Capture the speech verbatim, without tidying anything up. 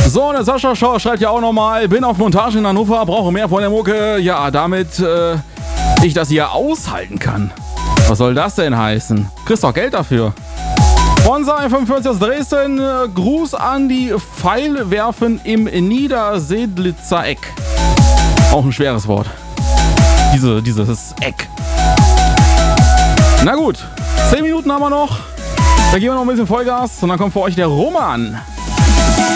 So, und der Sascha Schau schreibt ja auch nochmal, bin auf Montage in Hannover, brauche mehr von der Mucke. Ja, damit äh, ich das hier aushalten kann. Was soll das denn heißen? Kriegst doch Geld dafür. Bonsa fünfundvierzig aus Dresden, äh, Gruß an die Pfeilwerfen im Niedersedlitzer Eck. Auch ein schweres Wort. Diese, dieses Eck. Na gut, zehn Minuten haben wir noch. Da geben wir noch ein bisschen Vollgas und dann kommt für euch der Roman.